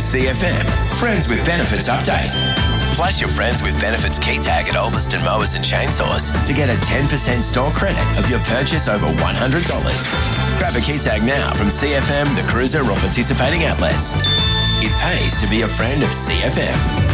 CFM Friends with Benefits update. Place your Friends with Benefits key tag at Ulverston Mowers and Chainsaws to get a 10% store credit of your purchase over $100. Grab a key tag now from CFM, the Cruiser or participating outlets. It pays to be a friend of CFM.